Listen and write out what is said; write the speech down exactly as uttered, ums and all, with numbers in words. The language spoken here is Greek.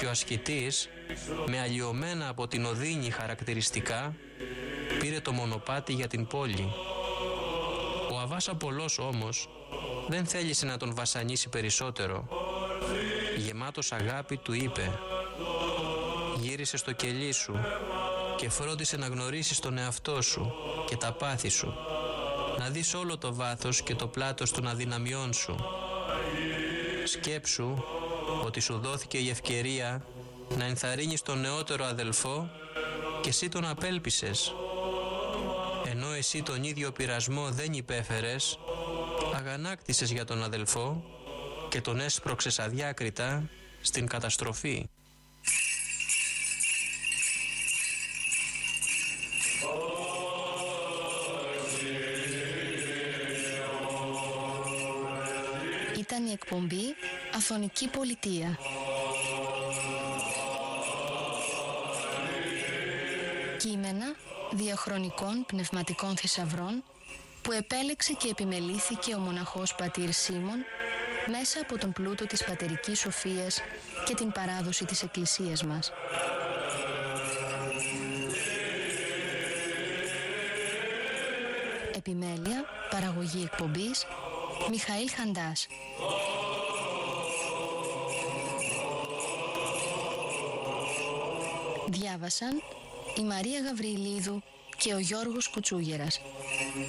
και ο ασκητής, με αλλοιωμένα από την οδύνη χαρακτηριστικά, πήρε το μονοπάτι για την πόλη. Ο Αβάς Απολός όμως δεν θέλησε να τον βασανίσει περισσότερο. Γεμάτος αγάπη του είπε: «Γύρισε στο κελί σου και φρόντισε να γνωρίσεις τον εαυτό σου και τα πάθη σου, να δεις όλο το βάθος και το πλάτος των αδυναμιών σου. Σκέψου ότι σου δόθηκε η ευκαιρία να ενθαρρύνεις τον νεότερο αδελφό και εσύ τον απέλπισες. Ενώ εσύ τον ίδιο πειρασμό δεν υπέφερες, αγανάκτησες για τον αδελφό και τον έσπρωξες αδιάκριτα στην καταστροφή». Ήταν η εκπομπή Αθωνική Πολιτεία. Κείμενα διαχρονικών πνευματικών θησαυρών που επέλεξε και επιμελήθηκε ο μοναχός πατήρ Σίμων μέσα από τον πλούτο της πατερικής σοφίας και την παράδοση της Εκκλησίας μας. Επιμέλεια, παραγωγή εκπομπής, Μιχαήλ Χαντάς. Διάβασαν η Μαρία Γαβριλίδου και ο Γιώργος Κουτσούγερας.